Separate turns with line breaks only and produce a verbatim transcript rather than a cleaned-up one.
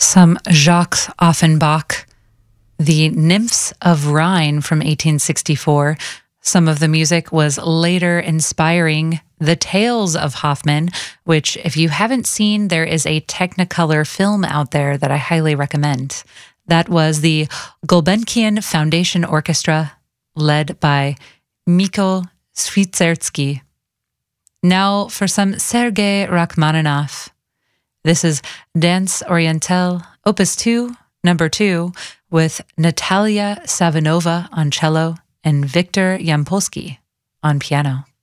some Jacques Offenbach, The Nymphs of Rhine from eighteen sixty-four. Some of the music was later inspiring The Tales of Hoffmann, which, if you haven't seen, there is a Technicolor film out there that I highly recommend. That was the Gulbenkian Foundation Orchestra, led by Mikko Swiecierski. Now for some Sergei Rachmaninoff. This is Danse Orientale, Opus two, number two, with Natalia Savinova on cello and Viktor Yampolsky on piano.